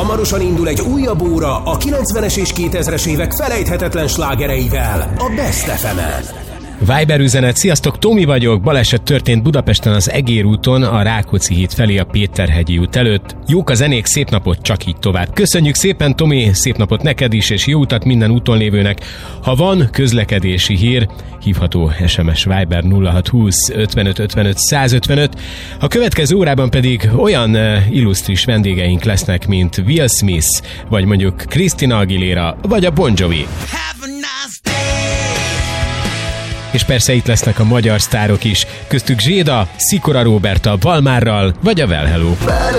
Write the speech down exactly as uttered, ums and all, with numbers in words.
Hamarosan indul egy újabb óra a kilencvenes és kétezres évek felejthetetlen slágereivel a Best ef emen. Viber üzenet: sziasztok, Tomi vagyok, baleset történt Budapesten az Egér úton, a Rákóczi híd felé a Péterhegyi út előtt. Jók a zenék, szép napot, csak így tovább. Köszönjük szépen, Tomi, szép napot neked is, és jó utat minden úton lévőnek. Ha van közlekedési hír, hívható es em es Viber nulla hat húsz ötvenöt ötvenöt százötvenöt. A következő órában pedig olyan illusztris vendégeink lesznek, mint Will Smith, vagy mondjuk Christina Aguilera, vagy a Bon Jovi. És persze itt lesznek a magyar sztárok is, köztük Zséda, Szikora Róberta, Valmárral, vagy a Well Hello.